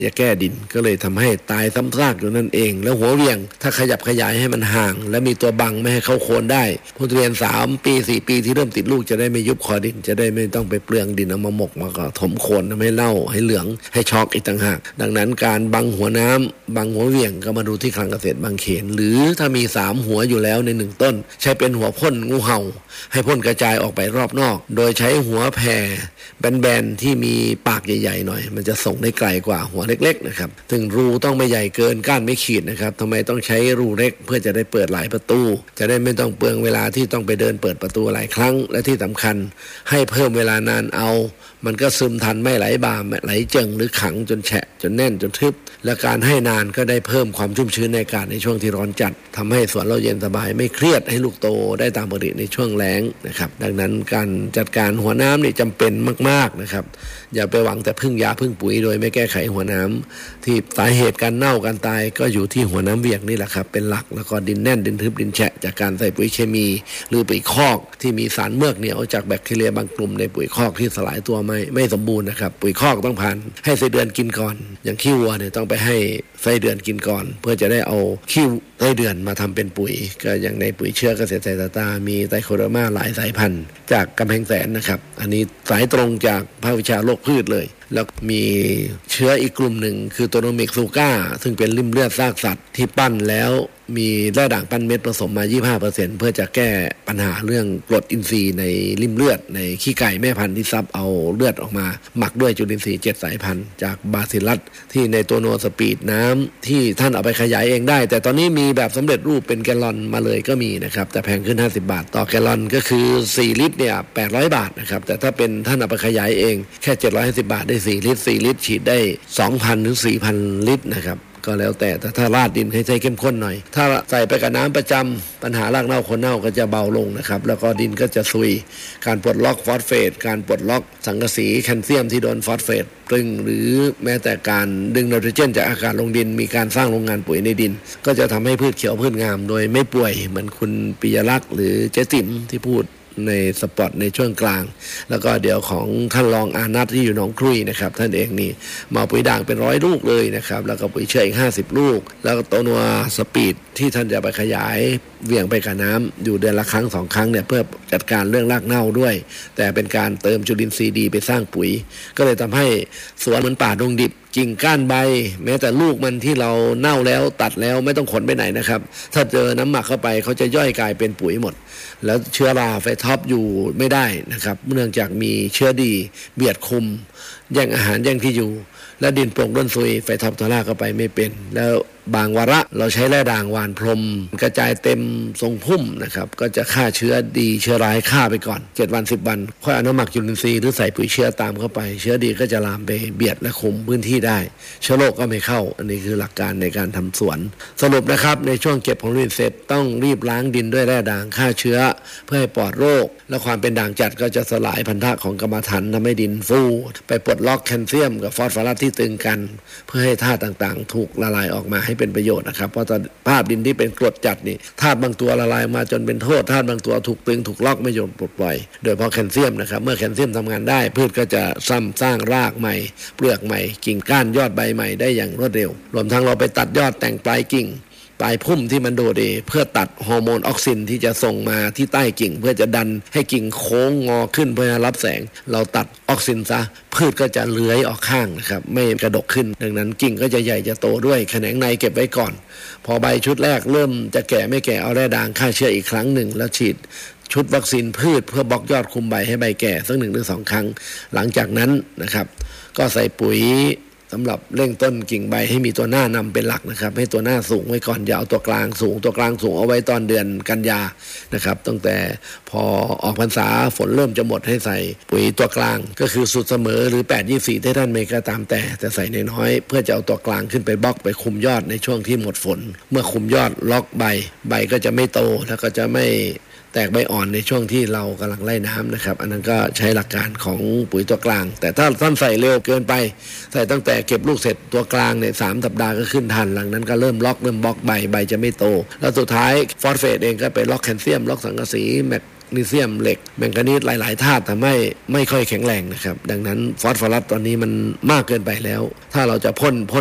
จะแก้ดินก็เลยทำให้ตายซ้ำซากอยู่นั่นเองแล้วหัวเวียงถ้าขยับขยายให้มันห่างและมีตัวบังไม่ให้เข้าโคนได้ผู้ทุเรียน3 ปี 4 ปีที่เริ่มติดลูกจะได้ไม่ยุบคอดินจะได้ไม่ต้องไปเปลืองดินเอามาหมกมาก็ถมโคนทำให้เน่าให้เหลืองให้ช็อกอีกต่างหากดังนั้นการบังหัวน้ำบังหัวเวียงก็มาดูที่คลังเกษตรบางเขนหรือถ้ามี3หัวอยู่แล้วใน1ต้นใช้เป็นหัวพ่นงูเห่าให้พ่นกระจายออกไปรอบนอกโดยใช้หัวแผ่แบนๆที่มีปากใหญ่ๆหน่อยมันจะส่งได้ไกลกว่าหัวเล็กๆนะครับถึงรูต้องไม่ใหญ่เกินก้านไม่ขีดนะครับทำไมต้องใช้รูเล็กเพื่อจะได้เปิดหลายประตูจะได้ไม่ต้องเปลืองเวลาที่ต้องไปเดินเปิดประตูหลายครั้งและที่สำคัญให้เพิ่มเวลานานเอามันก็ซึมทันไม่ไหลบ่าไหลเจิ่งหรือขังจนแฉะจนแน่นจนทึบและการให้นานก็ได้เพิ่มความชุ่มชื้นในอากาศในช่วงที่ร้อนจัดทำให้สวนเราเย็นสบายไม่เครียดให้ลูกโตได้ตามปกติในช่วงแล้งนะครับดังนั้นการจัดการหัวน้ำนี่จำเป็นมากๆนะครับอย่าไปหวังแต่พึ่งยาพึ่งปุ๋ยโดยไม่แก้ไขหัวน้ำที่สาเหตุการเน่าการตายก็อยู่ที่หัวน้ำเวียงนี่แหละครับเป็นหลักแล้วก็ดินแน่นดินทึบดินแฉะจากการใส่ปุ๋ยเคมีหรือปุ๋ยคอกที่มีสารเมือกเหนียวจากแบคทีเรียบางกลุ่มในปุ๋ยคอกที่สลายตัวไม่สมบูรณ์นะครับปุ๋ยคอกต้องผ่านให้ไส้เดือนกินก่อนอย่างขี้วัวเนี่ยต้องไปให้ไส้เดือนกินก่อนเพื่อจะได้เอาขี้ไส้เดือนมาทำเป็นปุ๋ยก็อย่างในปุ๋ยเชื้อเกษตรตามีไตโคเดอร์มาหลายสายพันธุ์จากกำแพงแสนนะครับอันนี้สายตรงจากภาควิชาโรคพืชเลยแล้วมีเชื้ออีกกลุ่มหนึ่งคือโตโนมิกซูก้าซึ่งเป็นริ่มเลือดซากสัตว์ที่ปั้นแล้วมีแร่ด่างปั้นเม็ดผสมมา 25% เพื่อจะแก้ปัญหาเรื่องกรดอินทรีย์ในริ่มเลือดในขี้ไก่แม่พันธุ์ที่ซับเอาเลือดออกมาหมักด้วยจุลินทรีย์7 สายพันธุ์จากบาซิลัสที่ในตัวโนสปีดน้ำที่ท่านเอาไปขยายเองได้แต่ตอนนี้มีแบบสำเร็จรูปเป็นแกลลอนมาเลยก็มีนะครับแต่แพงขึ้น50 บาทต่อแกลลอนก็คือ4 ลิตรเนี่ย800 บาทนะครับแต่ถ้าเป็นท่านเอาไปขยายเองแค่750 บาทได้4 ลิตร4 ลิตรฉีดได้ 2,000 ถึง 4,000 ลิตรนะครับก็แล้วแต่ถ้าราดดินให้ใจเข้มข้นหน่อยถ้าใส่ไปกับน้ำประจำปัญหารากเน่าคนเน่าก็จะเบาลงนะครับแล้วก็ดินก็จะซุยการปลดล็อกฟอสเฟตการปลดล็อกสังกะสีแคลเซียมที่โดนฟอสเฟตตรึงหรือแม้แต่การดึงไนโตรเจนจากอากาศลงดินมีการสร้างโรงงานปุ๋ยในดินก็จะทำให้พืชเขียวพืชงามโดยไม่ป่วยเหมือนคุณปิยลักษณ์หรือเจ๊ติ๋มที่พูดในสปอตในช่วงกลางแล้วก็เดี๋ยวของท่านรองอานัทที่อยู่หนองครุยนะครับท่านเองนี่มาปุ๋ยด่างเป็น100 ลูกเลยนะครับแล้วก็ปุ๋ยเชื้ออีก50 ลูกแล้วก็ตัวนัวสปีดที่ท่านจะไปขยายเวี่ยงไปกับน้ำอยู่เดือนละครั้ง2 ครั้งเนี่ยเพื่อจัดการเรื่องรากเน่าด้วยแต่เป็นการเติมจุลินทรีย์ดีไปสร้างปุ๋ยก็เลยทำให้สวนเหมือนป่าดงดิบกิ่งก้านใบแม้แต่ลูกมันที่เราเน่าแล้วตัดแล้วไม่ต้องขนไปไหนนะครับถ้าเจอน้ำหมักเข้าไปเขาจะย่อยกลายเป็นปุ๋ยหมดแล้วเชื้อราไฟท็อปอยู่ไม่ได้นะครับเนื่องจากมีเชื้อดีเบียดคุมแย่งอาหารแย่งที่อยู่และดินโปร่งร่วนซุยไฟท็อปตัวล่าเข้าไปไม่เป็นแล้วบางวาระเราใช้แร่ด่างหวานพรมกระจายเต็มทรงพุ่มนะครับก็จะฆ่าเชื้อดีเชื้อร้ายฆ่าไปก่อน7 วัน10 วันค่อยเอาน้ำหมักจุลินทรีย์หรือใส่ปุ๋ยเชื้อตามเข้าไปเชื้อดีก็จะลามไปเบียดและคุมพื้นที่ได้เชื้อโรคก็ไม่เข้าอันนี้คือหลักการในการทำสวนสรุปนะครับในช่วงเก็บผลผลิตเสร็จต้องรีบล้างดินด้วยแร่ด่างฆ่าเชื้อเพื่อให้ปลอดโรคและความเป็นด่างจัดก็จะสลายพันธะของกรรมฐานทำให้ดินฟูไปปลดล็อกแคลเซียมกับฟอสฟอรัสที่ตึงกันเพื่อให้ธาตุต่างๆถูกละลายออกมาให้เป็นประโยชน์นะครับเพราะตอนภาพดินที่เป็นกรดจัดนี่ธาตุบางตัวละลายมาจนเป็นโทษธาตุบางตัวถูกตึงถูกล็อกไม่ยอมปลดปล่อยโดยเฉพาะแคลเซียมนะครับเมื่อแคลเซียมทำงานได้พืชก็จะสร้างรากใหม่เปลือกใหม่กิ่งก้านยอดใบใหม่ได้อย่างรวดเร็วรวมทั้งเราไปตัดยอดแต่งปลายกิ่งปลายพุ่มที่มันโดดเพื่อตัดฮอร์โมนออกซินที่จะส่งมาที่ใต้กิ่งเพื่อจะดันให้กิ่งโค้งงอขึ้นเพื่อรับแสงเราตัดออกซินซะพืชก็จะเลื้อยออกข้างนะครับไม่กระดกขึ้นดังนั้นกิ่งก็จะใหญ่จะโตด้วยแขนงในเก็บไว้ก่อนพอใบชุดแรกเริ่มจะแก่ไม่แก่เอาแร่ด่างฆ่าเชื้ออีกครั้งหนึ่งแล้วฉีดชุดวัคซีนพืชเพื่อบล็อกยอดคุมใบให้ใบแก่สัก1 หรือ 2 ครั้งหลังจากนั้นนะครับก็ใส่ปุ๋ยสำหรับเร่งต้นกิ่งใบให้มีตัวหน้านำเป็นหลักนะครับให้ตัวหน้าสูงไว้ก่อนอย่าเอาตัวกลางสูงเอาไว้ตอนเดือนกันยานะครับตั้งแต่พอออกพรรษาฝนเริ่มจะหมดให้ใส่ปุ๋ยตัวกลางก็คือสูตรเสมอหรือ8-24ที่ท่านเมก็ตามแต่ใส่น้อยๆเพื่อจะเอาตัวกลางขึ้นไปบล็อกไปคุมยอดในช่วงที่หมดฝนเมื่อคุมยอดล็อกใบก็จะไม่โตแล้วก็จะไม่แตกใบอ่อนในช่วงที่เรากำลังไล่น้ำนะครับอันนั้นก็ใช้หลักการของปุ๋ยตัวกลางแต่ถ้าท่านใส่เร็วเกินไปใส่ตั้งแต่เก็บลูกเสร็จตัวกลางเนี่ย3 สัปดาห์ก็ขึ้นทันหลังนั้นก็เริ่มล็อกเริ่มบล็อกใบจะไม่โตแล้วสุดท้ายฟอสเฟตเองก็ไปล็อกแคลเซียมล็อกสังกะสีนีเซียมเหล็กแมงกานีสหลายๆธาตุทำให้ไม่ค่อยแข็งแรงนะครับดังนั้นฟอสฟอรัสตอนนี้มันมากเกินไปแล้วถ้าเราจะพ่น